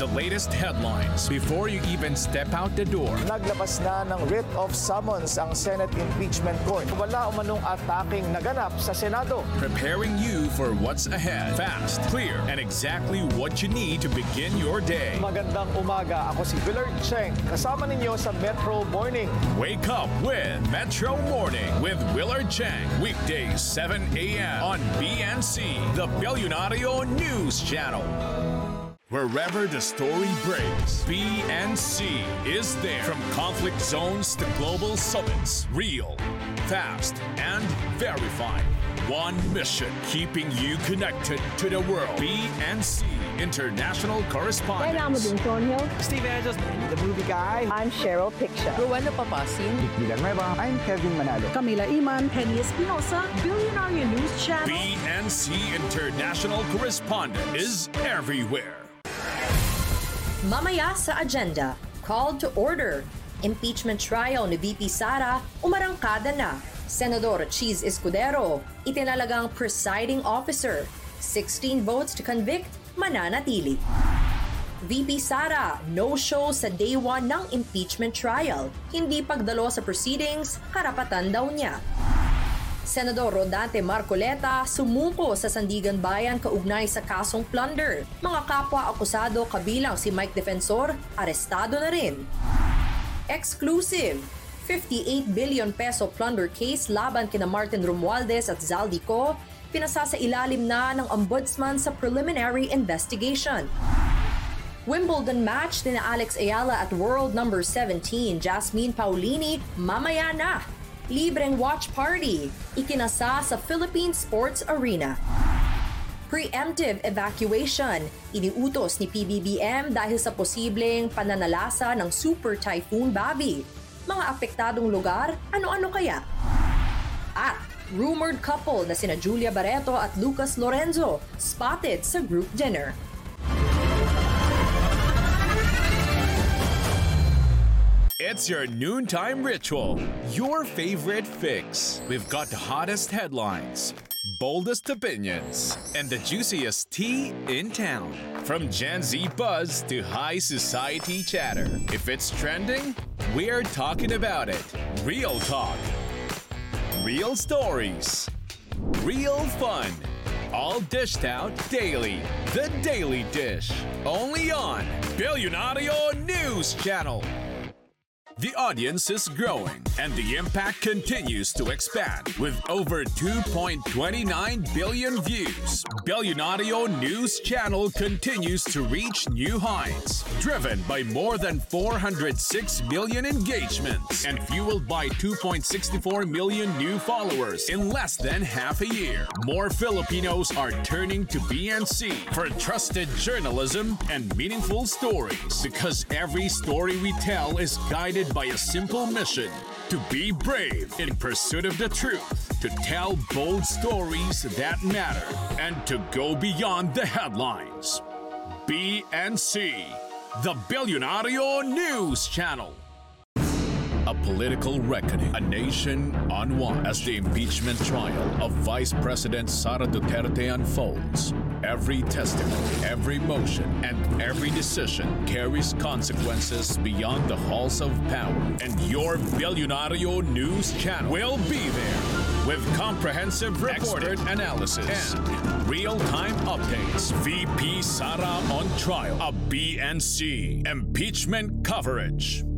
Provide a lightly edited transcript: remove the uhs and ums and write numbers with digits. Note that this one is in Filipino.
the latest headlines before you even step out the door. Naglabas na ng writ of summons ang Senate Impeachment Court. Wala umanong ataking naganap sa Senado. Preparing you for what's ahead. Fast, clear, and exactly what you need to begin your day. Magandang umaga. Ako si Willard Cheng. Kasama ninyo sa Metro Morning. Wake up with Metro Morning with Willard Cheng. Weekdays 7 a.m. on BNC, the Billionario News Channel. Wherever the story breaks, BNC is there. From conflict zones to global summits, real, fast, and verified. One mission, keeping you connected to the world. BNC International Correspondent. Kailangan mo din, Tonyo. Steve Angeles, the movie guy. I'm Cheryl Piccia. Rowena Papasin. Villanueva. I'm Kevin Manalo. Camila Iman. Penny Espinosa. Billionaire News Channel. BNC International Correspondent is everywhere. Mamaya sa agenda, called to order. Impeachment trial ni VP Sara umarangkada na. Senador Cheese Escudero, itinalagang presiding officer. 16 votes to convict, mananatili. VP Sara, no-show sa day 1 ng impeachment trial. Hindi pagdalo sa proceedings, karapatan daw niya. Senador Rodante Marcoleta sumuko sa Sandigan Bayan kaugnay sa kasong plunder. Mga kapwa akusado kabilang si Mike Defensor, arestado na rin. Exclusive, 58 billion peso plunder case laban kina Martin Romualdez at Zaldico, pinasa sa ilalim na ng ombudsman sa preliminary investigation. Wimbledon match ni Alex Ayala at world number 17 Jasmine Paulini mamaya na. Libreng watch party, ikinasa sa Philippine Sports Arena. Preemptive evacuation, iniutos ni PBBM dahil sa posibleng pananalasa ng Super Typhoon Babi. Mga apektadong lugar, ano-ano kaya? At rumored couple na sina Julia Barreto at Lucas Lorenzo spotted sa group dinner. It's your noontime ritual, your favorite fix. We've got the hottest headlines, boldest opinions, and the juiciest tea in town. From Gen Z buzz to high society chatter. If it's trending, we're talking about it. Real talk, real stories, real fun. All dished out daily. The Daily Dish. Only on Billionario News Channel. The audience is growing and the impact continues to expand with over 2.29 billion views. Billionario News Channel continues to reach new heights, driven by more than 406 million engagements and fueled by 2.64 million new followers in less than half a year. More Filipinos are turning to BNC for trusted journalism and meaningful stories because every story we tell is guided by a simple mission: to be brave in pursuit of the truth, to tell bold stories that matter, and to go beyond the headlines. BNC, the Billionario News Channel. A political reckoning, a nation on one as the impeachment trial of Vice President Sara Duterte unfolds. Every testimony, every motion, and every decision carries consequences beyond the halls of power. And your Billionario News Channel will be there with comprehensive expert analysis and real-time updates. VP Sara on trial, a BNC impeachment coverage.